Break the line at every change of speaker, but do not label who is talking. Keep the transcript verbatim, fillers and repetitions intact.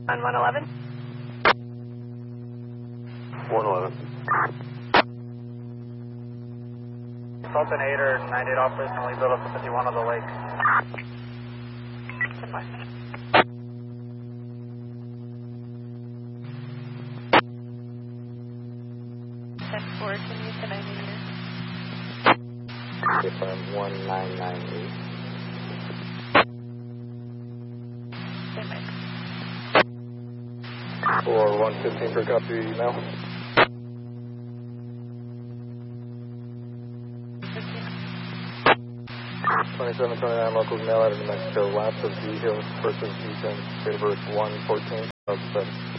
On one eleven?
one eleven.
Sultan eight or nine eight operationally build up to fifty-one on the lake.
ten four, can you connect me here?
Different one nine nine eight.
Same mix.
four one fifteen for copy email. twenty-seven twenty-nine local mail out of New Mexico. Last of D Hills, first of Ethan, date of birth one fourteen.